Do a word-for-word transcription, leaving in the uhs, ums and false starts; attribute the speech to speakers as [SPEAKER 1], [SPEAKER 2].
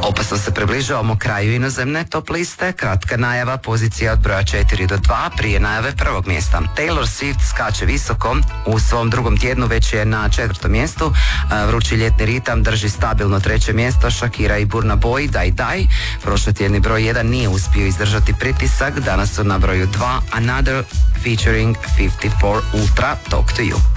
[SPEAKER 1] Opasno se približavamo kraju inozemne top liste. Kratka najava pozicija od broja četiri do dva prije najave prvog mjesta. Taylor Swift skače visoko. U svom drugom tjednu već je na četvrtom mjestu. Vrući ljetni ritam drži stabilno treće mjesto. Shakira i Burna Boy Daj Daj. Prošlotjedni broj jedan nije uspio izdržati pritisak. Danas su na broju dva Another featuring fifty-four Ultra Talk to You.